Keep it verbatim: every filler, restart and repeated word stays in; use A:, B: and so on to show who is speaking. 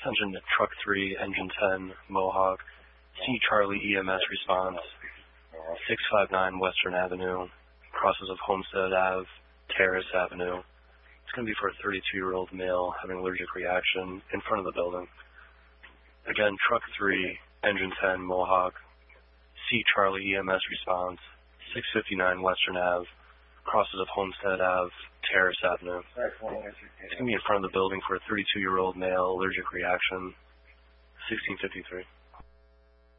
A: Attention to Truck three, Engine ten, Mohawk. C Charlie E M S response. six five nine Western Avenue. Crosses of Homestead Ave, Terrace Avenue. It's going to be for a thirty-two-year-old male having allergic reaction in front of the building. Again, Truck three, Engine ten, Mohawk. C Charlie E M S response. six fifty-nine Western Ave. Crosses of Homestead Ave, Terrace Avenue. It's going to be in front of the building for a thirty-two-year-old male allergic reaction. sixteen fifty-three.